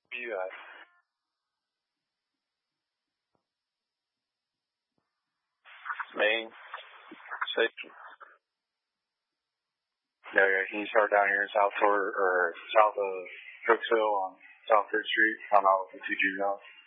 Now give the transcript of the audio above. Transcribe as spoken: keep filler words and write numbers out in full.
Where you at? Main. Station. Yeah, yeah. Can you start down here in South Florida or south of Cooksville on South Third Street? I'm out with the two G now.